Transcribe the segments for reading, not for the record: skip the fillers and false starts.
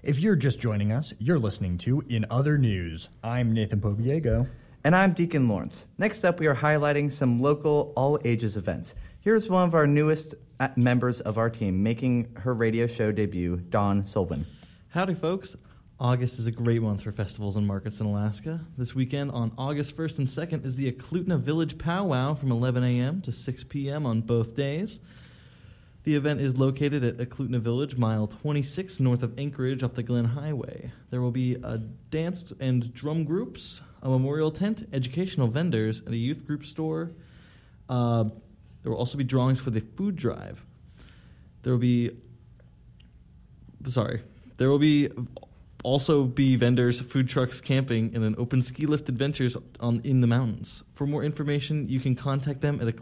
If you're just joining us, you're listening to In Other News. I'm Nathan Pobiego. And I'm Deacon Lawrence. Next up, we are highlighting some local all-ages events. Here's one of our newest members of our team making her radio show debut, Dawn Sullivan. Howdy, folks. August is a great month for festivals and markets in Alaska. This weekend on August 1st and 2nd is the Eklutna Village Powwow from 11 a.m. to 6 p.m. on both days. The event is located at Eklutna Village, mile 26 north of Anchorage off the Glen Highway. There will be a dance and drum groups, a memorial tent, educational vendors, and a youth group store. There will also be drawings for the food drive. There will also be vendors, food trucks, camping, and an open ski lift adventures in the mountains. For more information, you can contact them at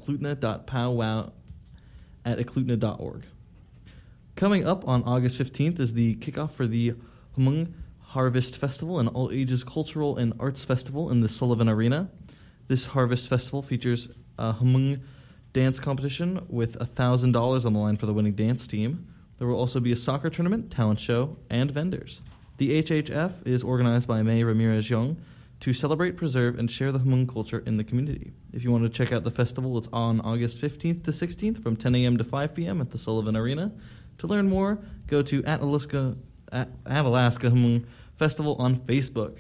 eklutna.powwow@eklutna.org. Coming up on August 15th is the kickoff for the Hmong Harvest Festival, an all-ages cultural and arts festival in the Sullivan Arena. This Harvest Festival features a Hmong dance competition with $1,000 on the line for the winning dance team. There will also be a soccer tournament, talent show, and vendors. The HHF is organized by May Ramirez-Young to celebrate, preserve, and share the Hmong culture in the community. If you want to check out the festival, it's on August 15th to 16th from 10 a.m. to 5 p.m. at the Sullivan Arena. To learn more, go to at Alaska Hmong Festival on Facebook.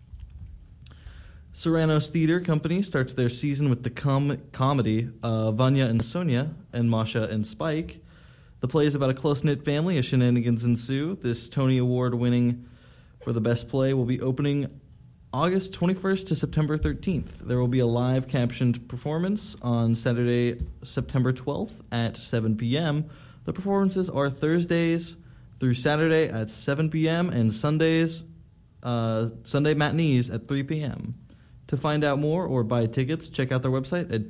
Serranos Theater Company starts their season with the comedy Vanya and Sonia and Masha and Spike. The play is about a close-knit family as shenanigans ensue. This Tony Award winning for the best play will be opening August 21st to September 13th. There will be a live captioned performance on Saturday, September 12th at 7 p.m. The performances are Thursdays through Saturday at 7 p.m. and Sunday matinees at 3 p.m. To find out more or buy tickets, check out their website at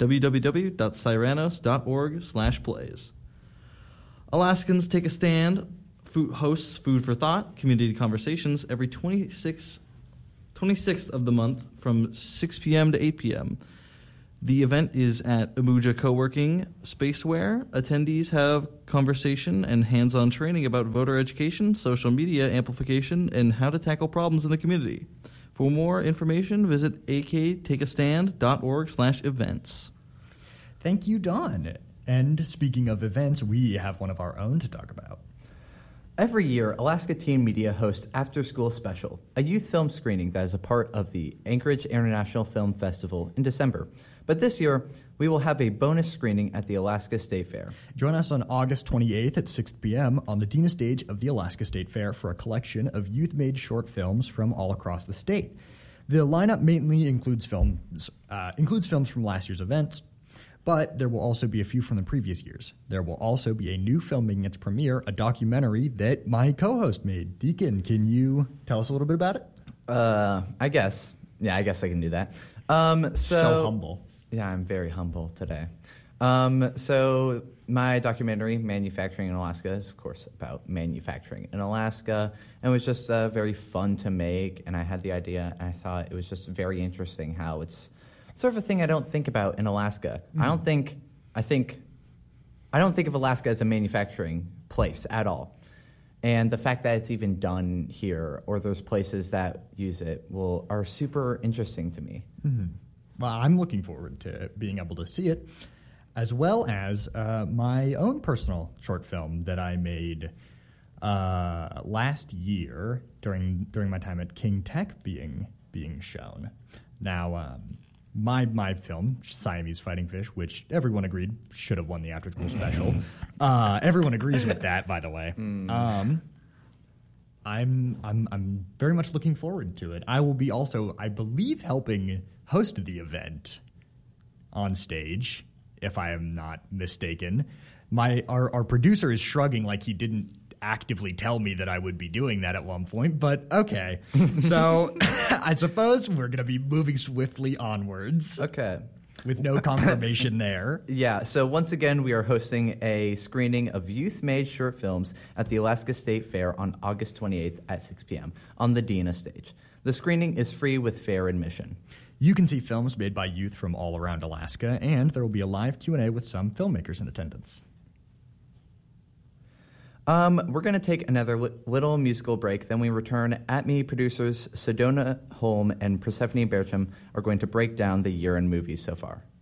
www.cyranos.org/plays. Alaskans Take a Stand hosts Food for Thought community conversations every 26th of the month from 6 p.m. to 8 p.m. The event is at Amuja Co-working Spaceware. Attendees have conversation and hands-on training about voter education, social media amplification, and how to tackle problems in the community. For more information, visit aktakeastand.org/events. Thank you, Dawn. And speaking of events, we have one of our own to talk about. Every year, Alaska Teen Media hosts After School Special, a youth film screening that is a part of the Anchorage International Film Festival in December. But this year, we will have a bonus screening at the Alaska State Fair. Join us on August 28th at 6 p.m. on the Dina stage of the Alaska State Fair for a collection of youth-made short films from all across the state. The lineup mainly includes films from last year's events, but there will also be a few from the previous years. There will also be a new film making its premiere, a documentary that my co-host made. Deacon, can you tell us a little bit about it? I guess. Yeah, I guess I can do that. So humble. Yeah, I'm very humble today. So my documentary, Manufacturing in Alaska, is, of course, about manufacturing in Alaska. And it was just very fun to make, and I had the idea, and I thought it was just very interesting how it's sort of a thing I don't think about in Alaska. I don't think of Alaska as a manufacturing place at all. And the fact that it's even done here, or there's places that use it, are super interesting to me. Mm-hmm. Well, I'm looking forward to being able to see it, as well as my own personal short film that I made last year during my time at King Tech being shown. Now, my film, Siamese Fighting Fish, which everyone agreed should have won the After School Special. Everyone agrees with that, by the way. I'm very much looking forward to it. I will be also, I believe, helping host the event on stage, if I am not mistaken. Our producer is shrugging like he didn't actively tell me that I would be doing that at one point, but okay. So I suppose we're going to be moving swiftly onwards. Okay. With no confirmation there. Yeah, so once again, we are hosting a screening of youth-made short films at the Alaska State Fair on August 28th at 6 p.m. on the Dina stage. The screening is free with fair admission. You can see films made by youth from all around Alaska, and there will be a live Q&A with some filmmakers in attendance. We're going to take another little musical break. Then we return. At Me producers Sedona Holm and Persephone Bertram are going to break down the year in movies so far.